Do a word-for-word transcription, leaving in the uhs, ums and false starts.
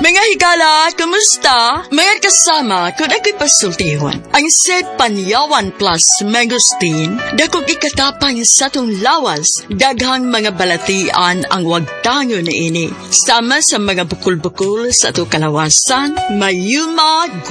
Mga higala, kumusta? Mga kasama, kung ako'y pasultiwan. Ang set Panyawan Plus Mangosteen, dakog ikatapang sa tong lawas, daghang mga balatian ang wagtango na ini. Sama sa mga bukul-bukul sa to kalawasan, mayuma,